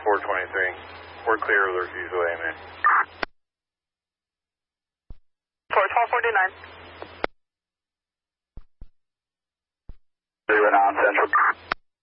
423. We're clear of the refusal, amen. 41249. 09 Central.